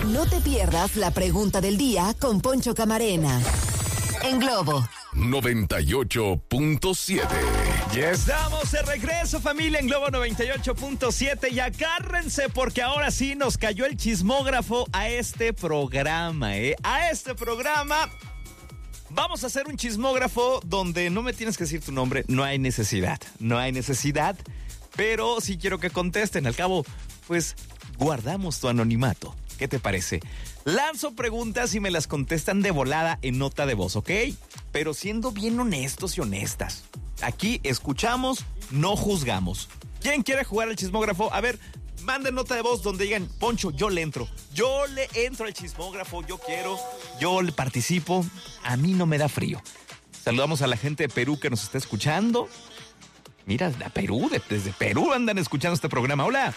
No te pierdas la pregunta del día con Poncho Camarena. En Globo 98.7. Ya estamos de regreso, familia, en Globo 98.7. Y agárrense porque ahora sí nos cayó el chismógrafo a este programa, A este programa vamos a hacer un chismógrafo donde no me tienes que decir tu nombre. No hay necesidad, pero sí quiero que contesten. Al cabo, pues guardamos tu anonimato. ¿Qué te parece? Lanzo preguntas y me las contestan de volada en nota de voz, ¿ok? Pero siendo bien honestos y honestas. Aquí escuchamos, no juzgamos. ¿Quién quiere jugar al chismógrafo? A ver, manden nota de voz donde digan, Poncho, yo le entro al chismógrafo, yo le participo. A mí no me da frío. Saludamos a la gente de Perú que nos está escuchando. Mira, desde Perú andan escuchando este programa. Hola.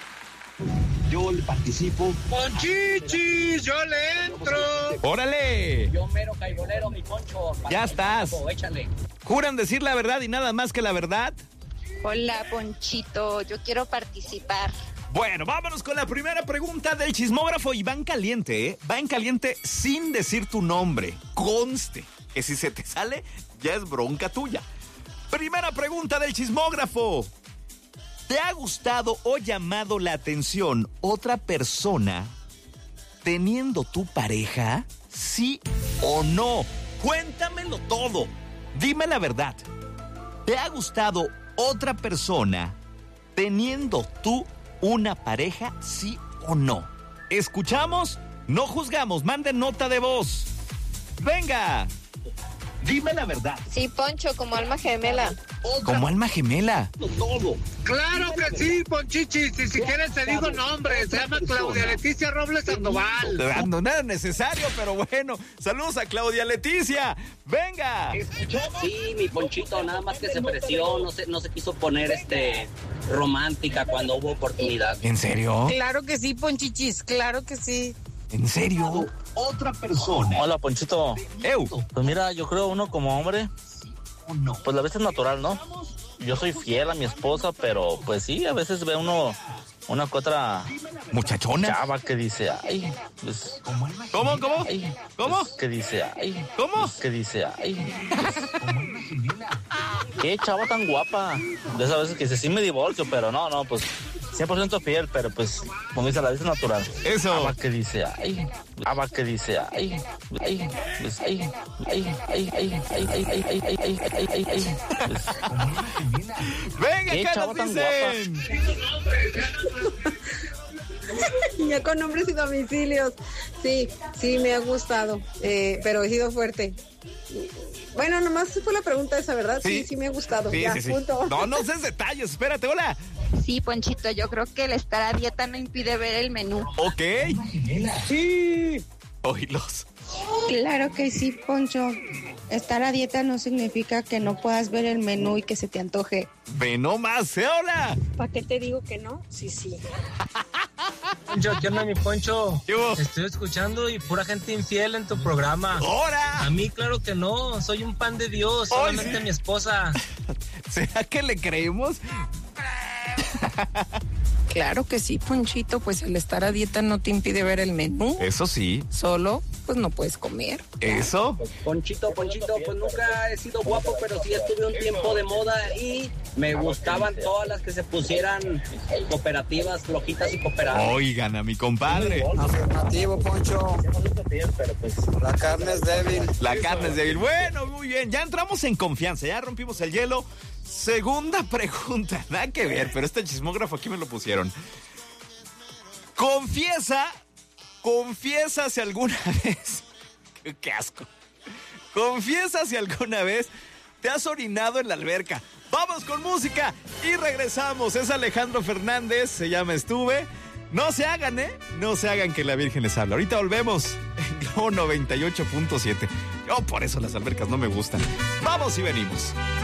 Yo le participo. ¡Ponchichis! ¡Yo le entro! ¡Órale! Yo mero caibolero, mi Poncho. Ya estás. Échale. ¿Juran decir la verdad y nada más que la verdad? Hola, Ponchito, yo quiero participar. Bueno, vámonos con la primera pregunta del chismógrafo. Y va en caliente, Va en caliente sin decir tu nombre. Conste que si se te sale, ya es bronca tuya. Primera pregunta del chismógrafo. ¿Te ha gustado o llamado la atención otra persona teniendo tu pareja? ¿Sí o no? Cuéntamelo todo. Dime la verdad. ¿Te ha gustado otra persona teniendo tú una pareja? ¿Sí o no? ¿Escuchamos? No juzgamos. Manden nota de voz. ¡Venga! Dime la verdad. Sí, Poncho, como alma gemela. ¿Como alma gemela? Todo. ¡Claro que sí, Ponchichis! Y si quieres te digo nombre. Se llama Claudia Leticia Robles Sandoval. No era necesario, pero bueno. Saludos a Claudia Leticia. ¡Venga! Sí, mi Ponchito, nada más que se ofreció, no se quiso poner romántica cuando hubo oportunidad. ¿En serio? Claro que sí, Ponchichis, claro que sí. ¿En serio? Otra persona. Hola, Ponchito. ¡Ew! Pues mira, yo creo uno como hombre, pues la vez es natural, ¿no? Yo soy fiel a mi esposa, pero pues sí, a veces ve uno una que otra ¿Muchachona? chava que dice, ay, pues... ¿Cómo? Ay, ¿Cómo? pues, que dice, ay... ¿Cómo? Pues, que dice, ay... Qué chava tan guapa. De esas veces que dice, sí me divorcio, pero no, pues... 100% fiel, pero pues, como dice, la vida es natural. Eso. Chava que dice, ay... Chava que dice, ay... Ay, pues, ay... Ay, ay, ay, ay, ay, ay, ay, ay, ay, ay, ay, ay, pues... ¡Venga, Qué acá chava nos tan dicen! Ya con nombres y domicilios. Sí, me ha gustado, pero he sido fuerte. Bueno, nomás fue la pregunta esa, ¿verdad? Sí, me ha gustado. Sí, ya, sí. punto. No sé detalles. Espérate, hola. Sí, Ponchito, yo creo que el estar a dieta no impide ver el menú. Ok. Sí. Oílos. Claro que sí, Poncho. Estar a dieta no significa que no puedas ver el menú y que se te antoje. Ve nomás, hola. ¿Para qué te digo que no? Sí. Poncho, ¿qué onda, mi Poncho? ¿Qué hubo? Estoy escuchando y pura gente infiel en tu programa. ¡Hora! A mí, claro que no. Soy un pan de Dios. Solamente sí. mi esposa. ¿Será que le creemos? Claro que sí, Ponchito, pues el estar a dieta no te impide ver el menú. Eso sí. Solo, pues no puedes comer. ¿Eso? Ponchito, pues nunca he sido guapo, pero sí estuve un tiempo de moda y me gustaban todas las que se pusieran cooperativas, flojitas y cooperadas. Oigan a mi compadre. Afirmativo, Poncho. La carne es débil. La carne es débil. Bueno, muy bien. Ya entramos en confianza. Ya rompimos el hielo. Segunda pregunta. Nada que ver, pero este chismógrafo aquí me lo pusieron. Confiesa si alguna vez... ¡Qué asco! Confiesa si alguna vez te has orinado en la alberca. Vamos con música y regresamos. Es Alejandro Fernández, se llama Estuve. No se hagan, No se hagan que la Virgen les habla. Ahorita volvemos en Globo 98.7. Yo por eso las albercas no me gustan. Vamos y venimos.